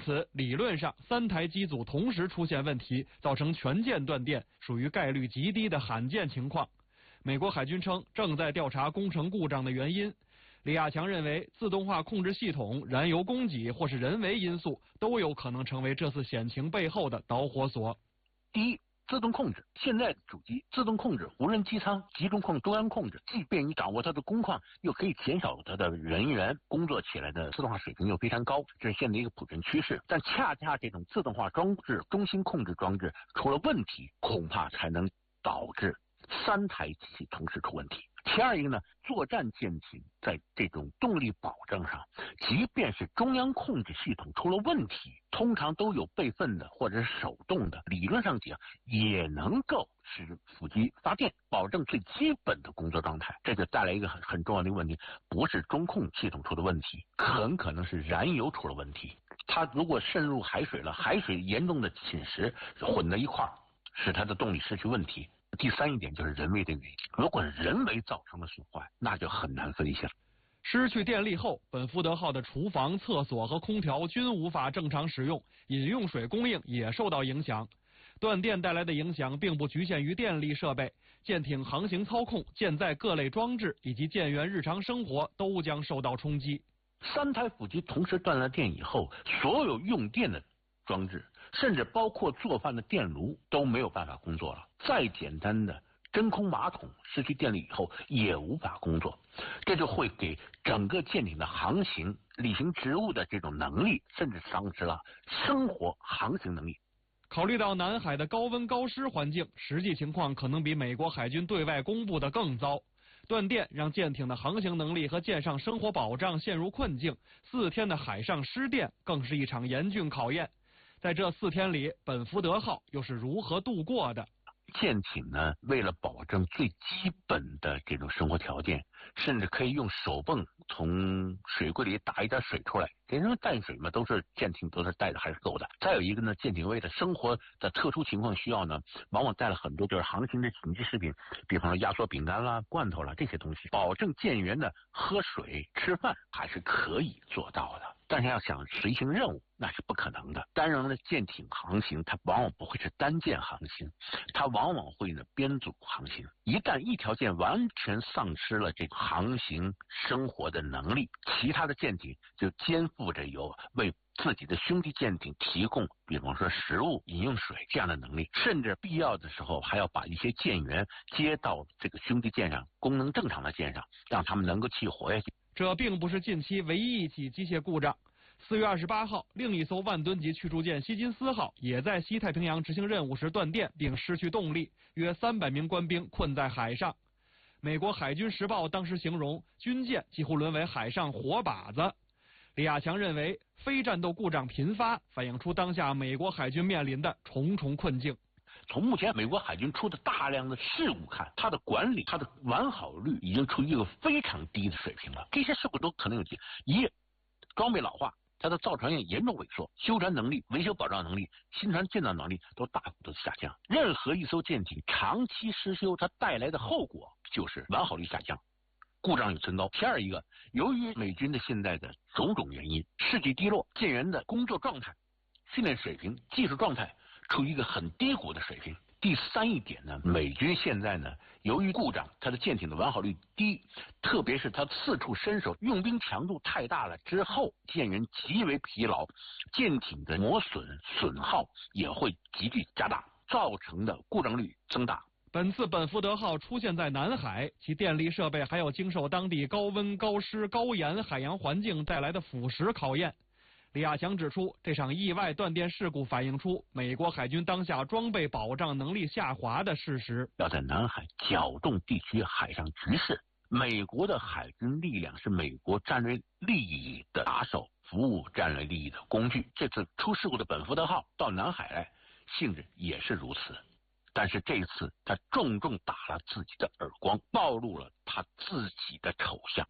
此理论上3台机组同时出现问题，造成全舰断电，属于概率极低的罕见情况。美国海军称正在调查工程故障的原因。李亚强认为，自动化控制系统、燃油供给或是人为因素都有可能成为这次险情背后的导火索。 第一，自动控制，现在的主机自动控制、无人机舱、集中控、中央控制，既便于掌握它的工况，又可以减少它的人员工作起来的自动化水平又非常高，这是现在一个普遍趋势。但恰恰这种自动化装置、中心控制装置出了问题，恐怕才能导致3台机器同时出问题。其二一个呢，作战舰艇在这种动力保证上，即便是中央控制系统出了问题，通常都有备份的或者是手动的，理论上讲也能够使辅机发电，保证最基本的工作状态。这就带来一个很重要的一个问题，不是中控系统出的问题，很可能是燃油出了问题。它如果渗入海水了，海水严重的侵蚀混在一块儿，使它的动力失去问题。第三一点就是人为的原因，如果人为造成的损坏，那就很难分析了。 失去电力后，本福德号的厨房、厕所和空调均无法正常使用，饮用水供应也受到影响。断电带来的影响并不局限于电力设备，舰艇航行操控、舰载各类装置以及舰员日常生活都将受到冲击。 3台辅机同时断了电以后，所有用电的装置，甚至包括做饭的电炉都没有办法工作了。再简单的真空马桶失去电力以后也无法工作，这就会给整个舰艇的航行、履行职务的这种能力，甚至丧失了生活航行能力。 考虑到南海的高温高湿环境，实际情况可能比美国海军对外公布的更糟。断电让舰艇的航行能力和舰上生活保障陷入困境，4天的海上失电更是一场严峻考验。在这4天里，本福德号又是如何度过的？ 舰艇呢，为了保证最基本的这种生活条件，甚至可以用手泵从水柜里打一点水出来。因为淡水嘛，都是舰艇都是带的还是够的。再有一个呢，舰艇为了生活的特殊情况需要呢，往往带了很多就是航行的紧急食品，比方说压缩饼干啦、罐头啦这些东西，保证舰员的喝水、吃饭还是可以做到的。但是要想实行任务，那是不可能的。单人的舰艇航行，它往往不会是单舰航行，它往往会呢编组航行。一旦一条舰完全丧失了这个航行生活的能力，其他的舰艇就肩负着有为自己的兄弟舰艇提供，比方说食物、饮用水这样的能力，甚至必要的时候还要把一些舰员接到这个兄弟舰上，功能正常的舰上，让他们能够继续活下去。 这并不是近期唯一一起机械故障。4月28号，另一艘万吨级驱逐舰希金斯号也在西太平洋执行任务时断电并失去动力，约300名官兵困在海上。美国海军时报当时形容军舰几乎沦为海上活靶子。李亚强认为，非战斗故障频发，反映出当下美国海军面临的重重困境。 从目前美国海军出的大量的事故看，它的管理、它的完好率已经处于一个非常低的水平了。这些事故都可能有一，装备老化，它的造船业严重萎缩，修船能力、维修保障能力、新船建造能力都大幅度下降。任何一艘舰艇长期失修，它带来的后果就是完好率下降，故障率增高。第二一个，由于美军的现在的种种原因，士气低落，舰员的工作状态、训练水平、技术状态处于一个很低谷的水平。第三一点呢，美军现在呢，由于故障，它的舰艇的完好率低，特别是它四处伸手，用兵强度太大了之后，舰员极为疲劳，舰艇的磨损损耗也会急剧加大，造成的故障率增大。 本次本福德号出现在南海，其电力设备还要经受当地高温、高湿、高盐海洋环境带来的腐蚀考验。李亚强指出，这场意外断电事故反映出美国海军当下装备保障能力下滑的事实。 要在南海搅动地区海上局势，美国的海军力量是美国战略利益的打手，服务战略利益的工具。这次出事故的本福德号到南海来，性质也是如此。但是这一次，他重重打了自己的耳光，暴露了他自己的丑相。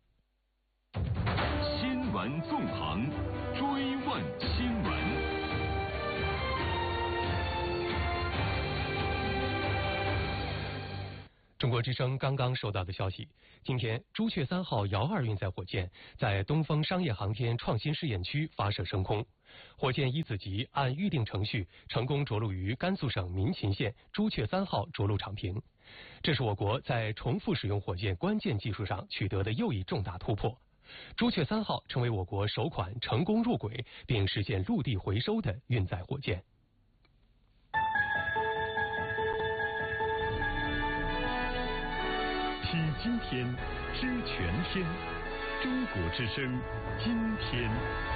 新闻纵横，追问新闻。 中国之声刚刚收到的消息，今天朱雀3号遥2运载火箭在东风商业航天创新试验区发射升空，火箭1子级按预定程序成功着陆于甘肃省民勤县朱雀3号着陆场坪，这是我国在重复使用火箭关键技术上取得的又一重大突破。朱雀3号成为我国首款成功入轨并实现陆地回收的运载火箭。 听今天，知全天。中国之声，今天。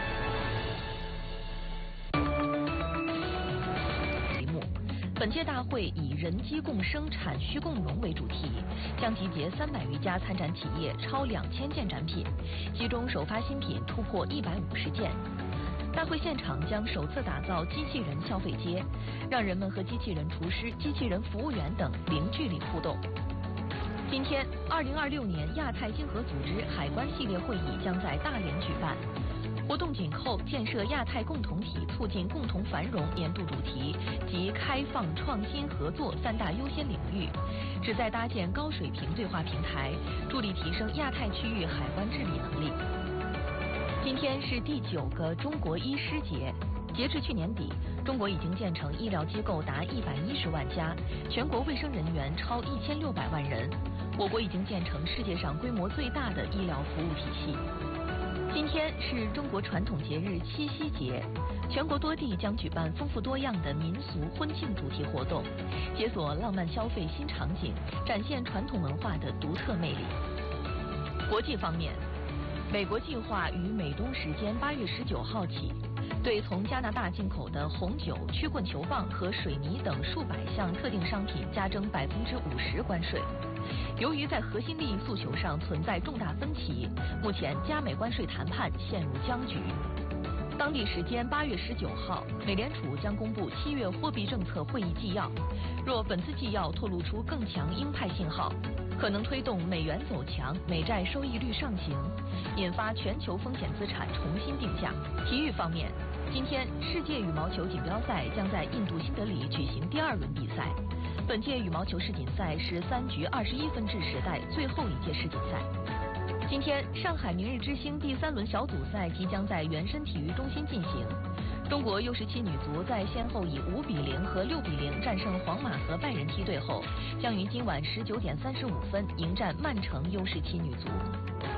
本届大会以人机共生、产需共荣为主题，将集结300余家参展企业，超2000件展品，其中首发新品突破150件。大会现场将首次打造机器人消费街，让人们和机器人厨师、机器人服务员等零距离互动。今天，2026年亚太经合组织海关系列会议将在大连举办。活动紧扣建设亚太共同体、促进共同繁荣年度主题及开放创新合作3大优先领域，旨在搭建高水平对话平台，助力提升亚太区域海关治理能力。今天是第9个中国医师节。截至去年底，中国已经建成医疗机构达110万家，全国卫生人员超1600万人。我国已经建成世界上规模最大的医疗服务体系。今天是中国传统节日七夕节，全国多地将举办丰富多样的民俗婚庆主题活动，解锁浪漫消费新场景，展现传统文化的独特魅力。国际方面，美国计划于美东时间8月19号起，对从加拿大进口的红酒、曲棍球棒和水泥等数百项特定商品加征50%关税。由于在核心利益诉求上存在重大分歧，目前加美关税谈判陷入僵局。当地时间8月19号，美联储将公布7月货币政策会议纪要。若本次纪要透露出更强鹰派信号，可能推动美元走强，美债收益率上行，引发全球风险资产重新定价。体育方面，今天世界羽毛球锦标赛将在印度新德里举行第2轮比赛。本届羽毛球世锦赛是3局21分制时代最后一届世锦赛。今天，上海明日之星第3轮小组赛即将在原深体育中心进行。中国U17女足在先后以5-0和6-0战胜皇马和拜仁梯队后，将于今晚19点35分迎战曼城U17女足。